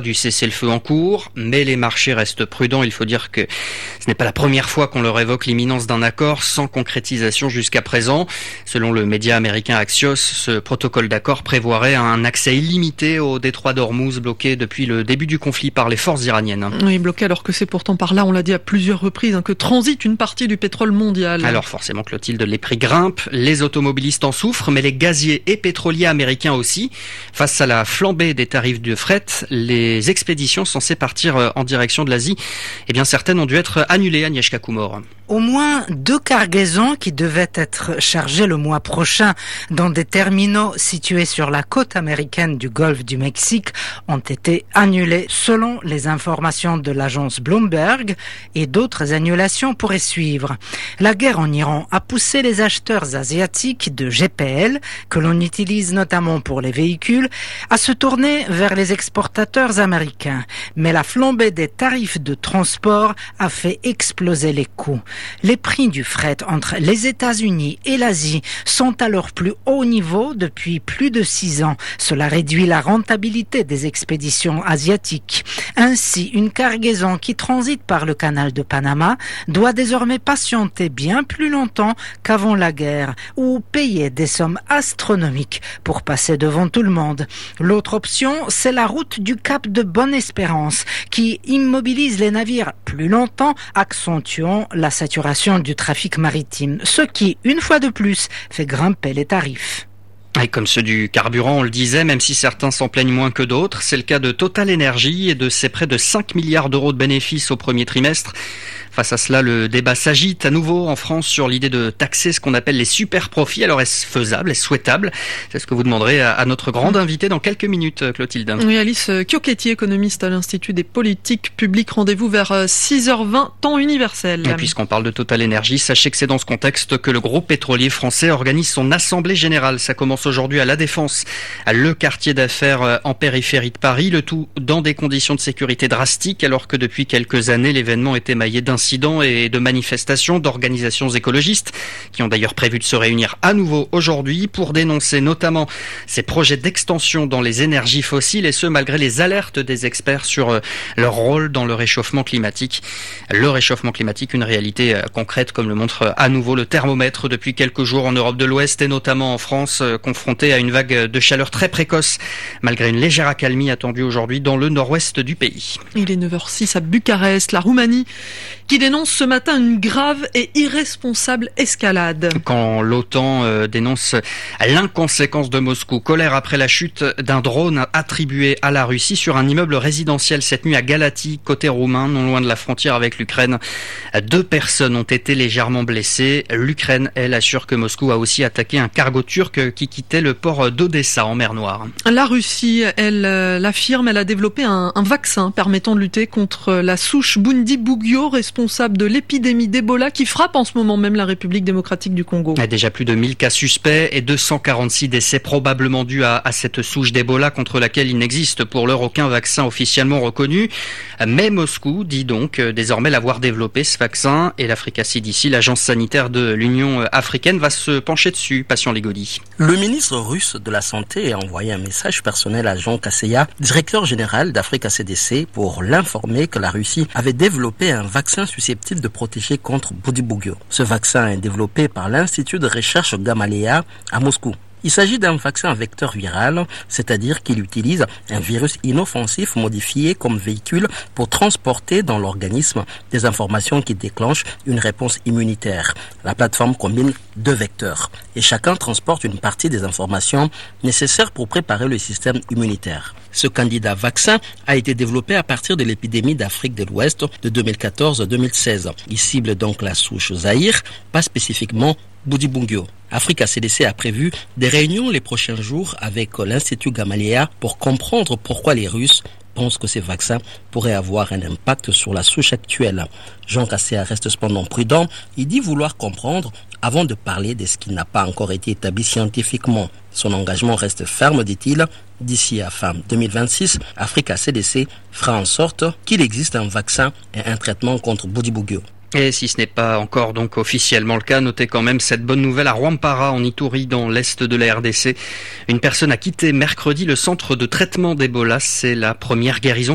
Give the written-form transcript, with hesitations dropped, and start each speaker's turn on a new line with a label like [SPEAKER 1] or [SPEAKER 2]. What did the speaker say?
[SPEAKER 1] du cessez-le-feu en cours, mais les marchés restent prudents. Il faut dire que ce n'est pas la première fois qu'on leur évoque l'imminence d'un accord sans concrétisation jusqu'à présent. Selon le média américain Axios, ce protocole d'accord prévoirait un accès illimité au détroit d'Ormuz, bloqué depuis le début du conflit par les forces iraniennes.
[SPEAKER 2] Oui, bloqué alors que c'est pourtant par là, on l'a dit à plusieurs reprises, que transite une partie du pétrole mondial.
[SPEAKER 1] Alors forcément, Clotilde, les prix grimpent, les automobilistes en souffrent, mais les gaziers et pétroliers américains aussi. Face à la flambée des tarifs de fret, les expéditions censées partir en direction de l'Asie, certaines ont dû être annulées, Agnieszka Kumor.
[SPEAKER 3] Au moins 2 cargaisons qui devaient être chargées le mois prochain dans des terminaux situés sur la côte américaine du golfe du Mexique ont été annulées selon les informations de l'agence Bloomberg, et d'autres annulations pourraient suivre. La guerre en Iran a poussé les acheteurs asiatiques de GPL, que l'on utilise notamment pour les véhicules, à se tourner vers les exportateurs américains. Mais la flambée des tarifs de transport a fait exploser les coûts. Les prix du fret entre les États-Unis et l'Asie sont à leur plus haut niveau depuis plus de 6 ans. Cela réduit la rentabilité des expéditions asiatiques. Ainsi, une cargaison qui transite par le canal de Panama doit désormais patienter bien plus longtemps qu'avant la guerre, ou payer des sommes astronomiques pour passer devant tout le monde. L'autre option, c'est la route du Cap de Bonne-Espérance, qui immobilise les navires plus longtemps, accentuant la saturation du trafic maritime, ce qui, une fois de plus, fait grimper les tarifs.
[SPEAKER 1] Et comme ceux du carburant, on le disait, même si certains s'en plaignent moins que d'autres, c'est le cas de Total Energy et de ses près de 5 milliards d'euros de bénéfices au premier trimestre. Face à cela, le débat s'agite à nouveau en France sur l'idée de taxer ce qu'on appelle les super profits. Alors est-ce faisable, est-ce souhaitable? C'est ce que vous demanderez à notre grande invitée dans quelques minutes, Clotilde.
[SPEAKER 2] Oui, Alice Chiocchetti, économiste à l'Institut des politiques publiques. Rendez-vous vers 6h20, temps universel.
[SPEAKER 1] Et puisqu'on parle de Total Energy, sachez que c'est dans ce contexte que le groupe pétrolier français organise son assemblée générale. Ça commence aujourd'hui à La Défense, le quartier d'affaires en périphérie de Paris, le tout dans des conditions de sécurité drastiques, alors que depuis quelques années, l'événement est émaillé d'incidents et de manifestations d'organisations écologistes qui ont d'ailleurs prévu de se réunir à nouveau aujourd'hui pour dénoncer notamment ces projets d'extension dans les énergies fossiles, et ce malgré les alertes des experts sur leur rôle dans le réchauffement climatique. Le réchauffement climatique, une réalité concrète comme le montre à nouveau le thermomètre depuis quelques jours en Europe de l'Ouest et notamment en France, confronté à une vague de chaleur très précoce, malgré une légère accalmie attendue aujourd'hui dans le nord-ouest du pays.
[SPEAKER 2] Il est 9h06 à Bucarest, la Roumanie, qui dénonce ce matin une grave et irresponsable escalade.
[SPEAKER 1] Quand l'OTAN dénonce l'inconséquence de Moscou, colère après la chute d'un drone attribué à la Russie sur un immeuble résidentiel cette nuit à Galați, côté roumain, non loin de la frontière avec l'Ukraine. 2 personnes ont été légèrement blessées. L'Ukraine, elle, assure que Moscou a aussi attaqué un cargo turc qui quittait le port d'Odessa en mer Noire.
[SPEAKER 2] La Russie, elle l'affirme, elle a développé un vaccin permettant de lutter contre la souche Bundibugyo, responsable de l'épidémie d'Ebola qui frappe en ce moment même la République démocratique du Congo.
[SPEAKER 1] Il y a déjà plus de 1000 cas suspects et 246 décès probablement dus à cette souche d'Ebola contre laquelle il n'existe pour l'heure aucun vaccin officiellement reconnu. Mais Moscou dit donc désormais l'avoir développé, ce vaccin, et l'Africa CDC, l'agence sanitaire de l'Union africaine, va se pencher dessus. Patient Ligodi.
[SPEAKER 4] Le ministre russe de la Santé a envoyé un message personnel à Jean Kaseya, directeur général d'Africa CDC, pour l'informer que la Russie avait développé un vaccin susceptible de protéger contre Bundibugyo. Ce vaccin est développé par l'Institut de recherche Gamaleya à Moscou. Il s'agit d'un vaccin vecteur viral, c'est-à-dire qu'il utilise un virus inoffensif modifié comme véhicule pour transporter dans l'organisme des informations qui déclenchent une réponse immunitaire. La plateforme combine 2 vecteurs et chacun transporte une partie des informations nécessaires pour préparer le système immunitaire. Ce candidat vaccin a été développé à partir de l'épidémie d'Afrique de l'Ouest de 2014-2016. Il cible donc la souche Zaïre, pas spécifiquement Bundibugyo. Africa CDC a prévu des réunions les prochains jours avec l'Institut Gamaleya pour comprendre pourquoi les Russes pensent que ces vaccins pourraient avoir un impact sur la souche actuelle. Jean Kaseya reste cependant prudent. Il dit vouloir comprendre avant de parler de ce qui n'a pas encore été établi scientifiquement. Son engagement reste ferme, dit-il. D'ici à fin 2026, Africa CDC fera en sorte qu'il existe un vaccin et un traitement contre Bundibugyo.
[SPEAKER 1] Et si ce n'est pas encore donc officiellement le cas, notez quand même cette bonne nouvelle à Rwampara, en Ituri, dans l'est de la RDC. Une personne a quitté mercredi le centre de traitement d'Ebola. C'est la première guérison